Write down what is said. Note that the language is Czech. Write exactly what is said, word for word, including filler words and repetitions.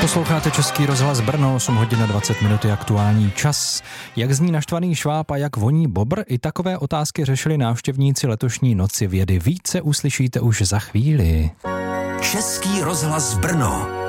Posloucháte Český rozhlas Brno, osm hodin a dvacet minut je aktuální čas. Jak zní naštvaný šváb a jak voní bobr? I takové otázky řešili návštěvníci letošní Noci vědy. Více uslyšíte už za chvíli. Český rozhlas Brno.